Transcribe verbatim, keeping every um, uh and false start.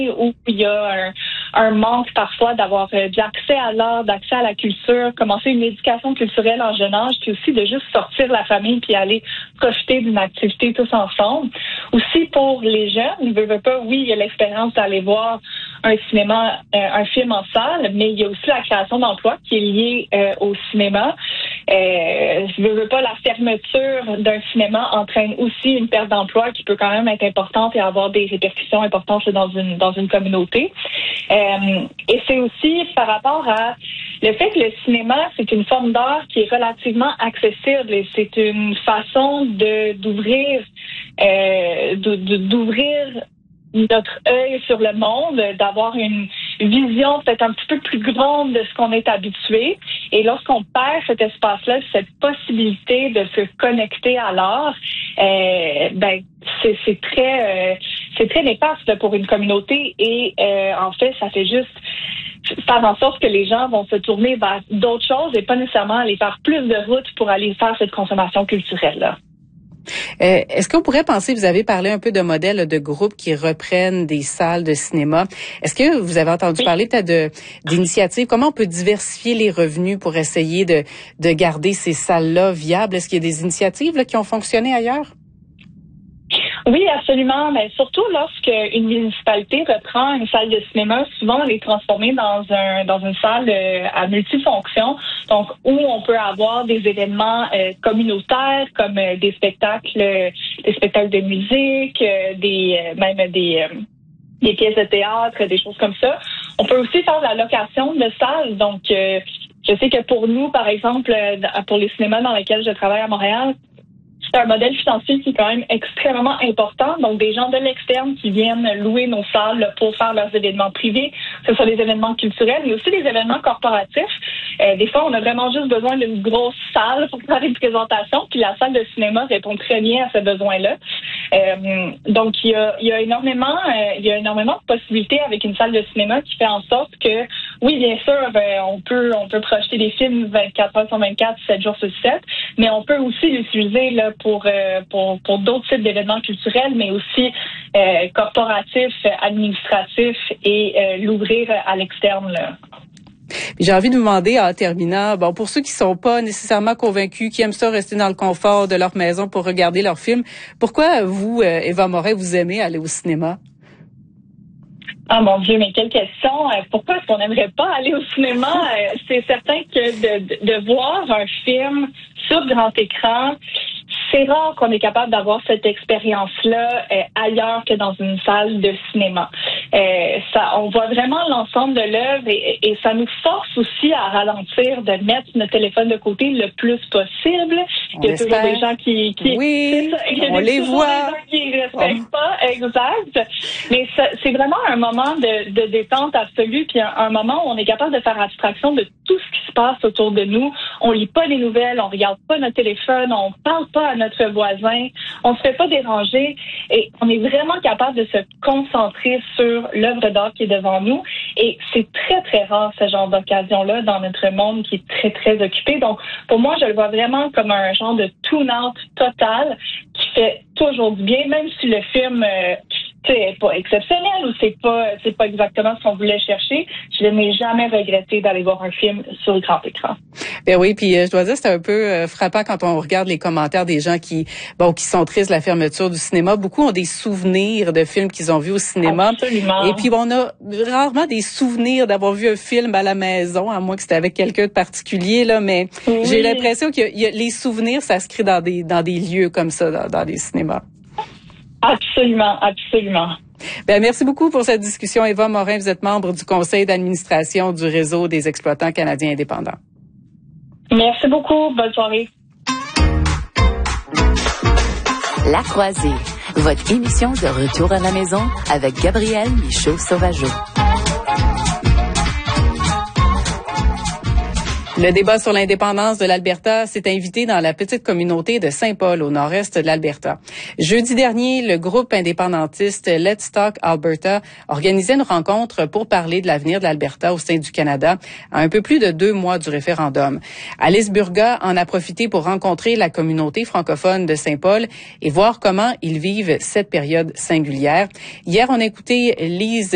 où il y a un, un manque parfois d'avoir euh, de l'accès à l'art, d'accès à la culture, commencer une éducation culturelle en jeune âge, puis aussi de juste sortir de la famille puis aller profiter d'une activité tous ensemble. Aussi pour les jeunes, ne veut, veut pas, oui, il y a l'expérience d'aller voir un cinéma, euh, un film en salle, mais il y a aussi la création d'emplois qui est liée euh, au cinéma. Euh, je veux, veux pas, la fermeture d'un cinéma entraîne aussi une perte d'emploi qui peut quand même être importante et avoir des répercussions importantes dans une dans une communauté. Euh, et c'est aussi par rapport à le fait que le cinéma, c'est une forme d'art qui est relativement accessible et c'est une façon de d'ouvrir euh, de, de, d'ouvrir notre œil sur le monde, d'avoir une vision peut-être un petit peu plus grande de ce qu'on est habitué. Et lorsqu'on perd cet espace-là, cette possibilité de se connecter à l'art, euh, ben c'est, c'est très euh, c'est très néfaste pour une communauté. Et euh, en fait, ça fait juste faire en sorte que les gens vont se tourner vers d'autres choses et pas nécessairement aller faire plus de routes pour aller faire cette consommation culturelle-là. Euh, est-ce qu'on pourrait penser, vous avez parlé un peu de modèles de groupes qui reprennent des salles de cinéma. Est-ce que vous avez entendu oui. parler peut-être de, d'initiatives? Comment on peut diversifier les revenus pour essayer de, de garder ces salles-là viables? Est-ce qu'il y a des initiatives là, qui ont fonctionné ailleurs? Oui, absolument. Mais surtout lorsque une municipalité reprend une salle de cinéma, souvent elle est transformée dans un dans une salle euh, à multifonction, donc où on peut avoir des événements euh, communautaires comme euh, des spectacles, euh, des spectacles de musique, euh, des euh, même des euh, des pièces de théâtre, des choses comme ça. On peut aussi faire de la location de salles, donc euh, je sais que pour nous, par exemple, euh, pour les cinémas dans lesquels je travaille à Montréal, c'est un modèle financier qui est quand même extrêmement important. Donc, des gens de l'externe qui viennent louer nos salles pour faire leurs événements privés, que ce soit des événements culturels, mais aussi des événements corporatifs. Euh, des fois, on a vraiment juste besoin d'une grosse salle pour faire une présentation, puis la salle de cinéma répond très bien à ce besoin-là. Euh, donc, il y a, il y a énormément, euh, il y a énormément de possibilités avec une salle de cinéma qui fait en sorte que, oui, bien sûr, ben, on peut, on peut projeter des films vingt-quatre heures sur vingt-quatre, sept jours sur sept, mais on peut aussi l'utiliser là pour euh, pour pour d'autres types d'événements culturels, mais aussi euh, corporatifs, administratifs et euh, l'ouvrir à l'externe là. Puis j'ai envie de vous demander en terminant, bon, pour ceux qui sont pas nécessairement convaincus, qui aiment ça rester dans le confort de leur maison pour regarder leurs films, pourquoi vous, euh, Eva Morin, vous aimez aller au cinéma? Ah mon Dieu, mais quelle question! Pourquoi est-ce qu'on n'aimerait pas aller au cinéma? C'est certain que de, de, de voir un film sur grand écran, c'est rare qu'on est capable d'avoir cette expérience-là euh, ailleurs que dans une salle de cinéma. Euh, ça, on voit vraiment l'ensemble de l'œuvre et, et ça nous force aussi à ralentir, de mettre notre téléphone de côté le plus possible. On il y a toujours des gens qui, qui oui, il y a on les voit, des gens qui respectent oh. pas, exact. Mais ça, c'est vraiment un moment de, de détente absolue, puis un, un moment où on est capable de faire abstraction de tout ce qui se passe autour de nous. On lit pas les nouvelles, on regarde pas notre téléphone, on parle pas à notre voisin, on se fait pas déranger et on est vraiment capable de se concentrer sur l'œuvre d'art qui est devant nous. Et c'est très, très rare ce genre d'occasion-là dans notre monde qui est très, très occupé. Donc, pour moi, je le vois vraiment comme un genre de tune-out total qui fait toujours du bien, même si le film euh, c'est pas exceptionnel ou c'est pas c'est pas exactement ce qu'on voulait chercher. Je n'ai jamais regretté d'aller voir un film sur le grand écran. Ben oui, puis euh, je dois dire c'est un peu euh, frappant quand on regarde les commentaires des gens qui bon qui sont tristes de la fermeture du cinéma. Beaucoup ont des souvenirs de films qu'ils ont vus au cinéma. Absolument. Et puis bon, on a rarement des souvenirs d'avoir vu un film à la maison, à moins que c'était avec quelqu'un de particulier là. Mais oui. J'ai l'impression que y a, les souvenirs s'inscrivent dans des dans des lieux comme ça, dans, dans les cinémas. Absolument, absolument. Ben, merci beaucoup pour cette discussion. Eva Morin, vous êtes membre du conseil d'administration du Réseau des exploitants canadiens indépendants. Merci beaucoup. Bonne soirée. La Croisée, votre émission de retour à la maison avec Gabrielle Michaud-Sauvageau. Le débat sur l'indépendance de l'Alberta s'est invité dans la petite communauté de Saint-Paul, au nord-est de l'Alberta. Jeudi dernier, le groupe indépendantiste Let's Talk Alberta organisait une rencontre pour parler de l'avenir de l'Alberta au sein du Canada, à un peu plus de deux mois du référendum. Alice Burga en a profité pour rencontrer la communauté francophone de Saint-Paul et voir comment ils vivent cette période singulière. Hier, on a écouté Lise